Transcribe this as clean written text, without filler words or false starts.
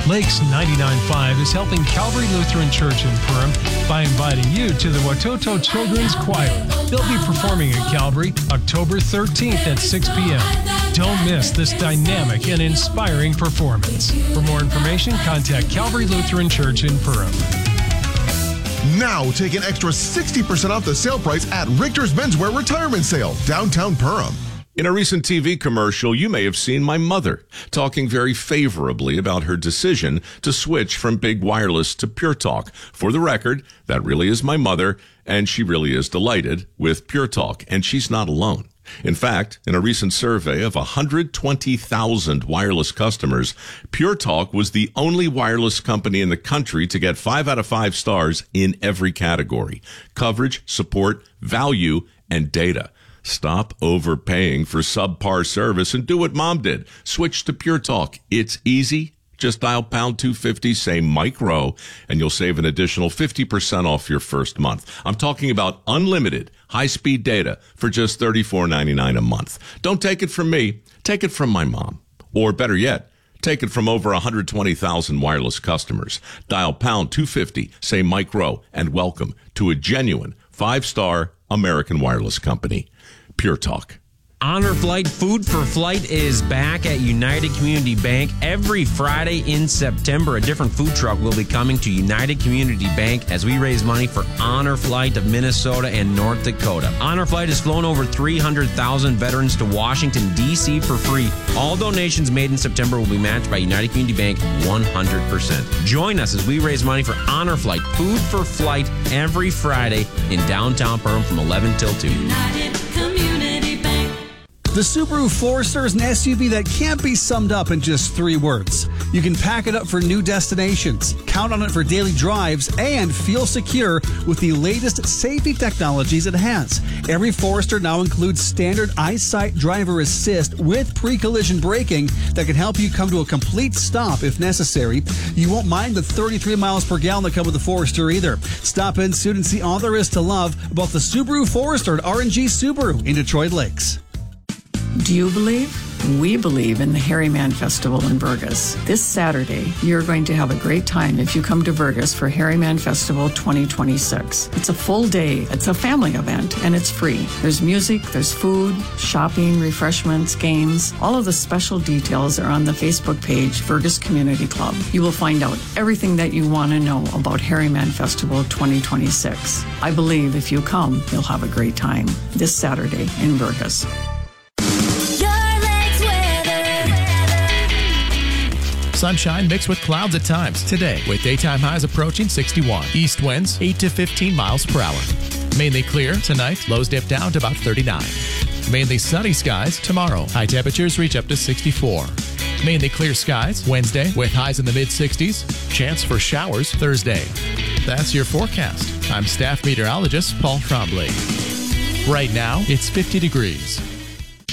Lakes 99.5 is helping Calvary Lutheran Church in Perham by inviting you to the Watoto Children's Choir. They'll be performing at Calvary October 13th at 6 p.m. Don't miss this dynamic and inspiring performance. For more information, contact Calvary Lutheran Church in Perham. Now take an extra 60% off the sale price at Richter's Menswear Retirement Sale, downtown Perham. In a recent TV commercial, you may have seen my mother talking very favorably about her decision to switch from Big Wireless to Pure Talk. For the record, that really is my mother, and she really is delighted with Pure Talk, and she's not alone. In fact, in a recent survey of 120,000 wireless customers, Pure Talk was the only wireless company in the country to get 5 out of 5 stars in every category: coverage, support, value, and data. Stop overpaying for subpar service and do what Mom did. Switch to Pure Talk. It's easy. Just dial pound 250, say Mike Rowe, and you'll save an additional 50% off your first month. I'm talking about unlimited high-speed data for just $34.99 a month. Don't take it from me. Take it from my mom. Or better yet, take it from over 120,000 wireless customers. Dial pound 250, say Mike Rowe, and welcome to a genuine 5-star American wireless company. Pure Talk. Honor Flight Food for Flight is back at United Community Bank. Every Friday in September, a different food truck will be coming to United Community Bank as we raise money for Honor Flight of Minnesota and North Dakota. Honor Flight has flown over 300,000 veterans to Washington, D.C. for free. All donations made in September will be matched by United Community Bank 100%. Join us as we raise money for Honor Flight Food for Flight every Friday in downtown Perham from 11 till 2. United Community Bank. The Subaru Forester is an SUV that can't be summed up in just 3 words. You can pack it up for new destinations, count on it for daily drives, and feel secure with the latest safety technologies it has. Every Forester now includes standard EyeSight driver assist with pre-collision braking that can help you come to a complete stop if necessary. You won't mind the 33 miles per gallon that come with the Forester either. Stop in soon and see all there is to love about the Subaru Forester at R&G Subaru in Detroit Lakes. Do you believe? We believe in the Harryman Festival in Burgess. This Saturday, you're going to have a great time if you come to Burgess for Harryman Festival 2026. It's a full day, it's a family event, and it's free. There's music, there's food, shopping, refreshments, games. All of the special details are on the Facebook page, Burgess Community Club. You will find out everything that you want to know about Harryman Festival 2026. I believe if you come, you'll have a great time this Saturday in Burgess. Sunshine mixed with clouds at times today, with daytime highs approaching 61. East winds 8 to 15 miles per hour. Mainly clear tonight, lows dip down to about 39. Mainly sunny skies tomorrow. High temperatures reach up to 64. Mainly clear skies Wednesday with highs in the mid-60s. Chance for showers Thursday. That's your forecast. I'm staff meteorologist Paul Trombley. Right now, it's 50 degrees.